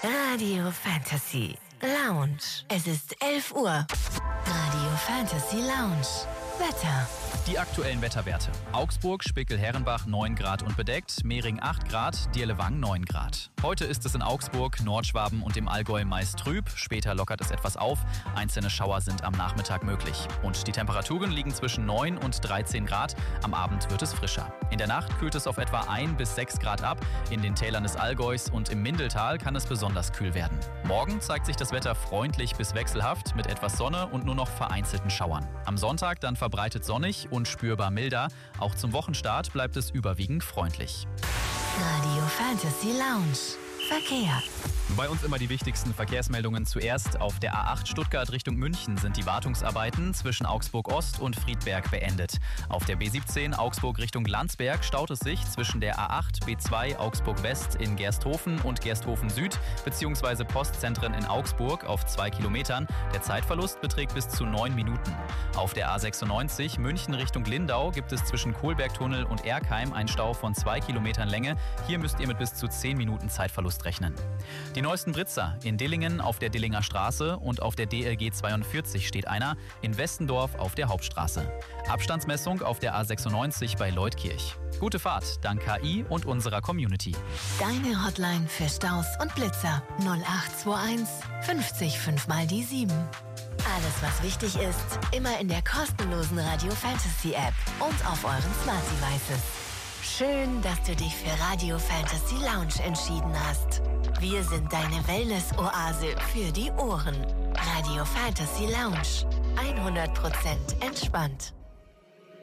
Radio Fantasy Lounge. Es ist 11 Uhr. Radio Fantasy Lounge. Wetter. Die aktuellen Wetterwerte. Augsburg, Spickel-Herrenbach 9 Grad und bedeckt, Mehring 8 Grad, Dirlewang 9 Grad. Heute ist es in Augsburg, Nordschwaben und im Allgäu meist trüb, später lockert es etwas auf, einzelne Schauer sind am Nachmittag möglich. Und die Temperaturen liegen zwischen 9 und 13 Grad, am Abend wird es frischer. In der Nacht kühlt es auf etwa 1 bis 6 Grad ab, in den Tälern des Allgäus und im Mindeltal kann es besonders kühl werden. Morgen zeigt sich das Wetter freundlich bis wechselhaft mit etwas Sonne und nur noch vereinzelten Schauern. Am Sonntag dann verbreitet sonnig und spürbar milder. Auch zum Wochenstart bleibt es überwiegend freundlich. Radio Fantasy Lounge. Verkehr. Bei uns immer die wichtigsten Verkehrsmeldungen zuerst. Auf der A8 Stuttgart Richtung München sind die Wartungsarbeiten zwischen Augsburg Ost und Friedberg beendet. Auf der B17 Augsburg Richtung Landsberg staut es sich zwischen der A8 B2 Augsburg West in Gersthofen und Gersthofen Süd bzw. Postzentren in Augsburg auf 2 Kilometern. Der Zeitverlust beträgt bis zu 9 Minuten. Auf der A96 München Richtung Lindau gibt es zwischen Kohlbergtunnel und Erkheim einen Stau von 2 Kilometern Länge. Hier müsst ihr mit bis zu 10 Minuten Zeitverlust rechnen. Die neuesten Blitzer. In Dillingen auf der Dillinger Straße und auf der DLG 42 steht einer, in Westendorf auf der Hauptstraße. Abstandsmessung auf der A96 bei Leutkirch. Gute Fahrt, dank KI und unserer Community. Deine Hotline für Staus und Blitzer 0821 50 5 mal die 7. Alles, was wichtig ist, immer in der kostenlosen Radio Fantasy App und auf euren Smart Devices. Schön, dass du dich für Radio Fantasy Lounge entschieden hast. Wir sind deine Wellness-Oase für die Ohren. Radio Fantasy Lounge. 100% entspannt.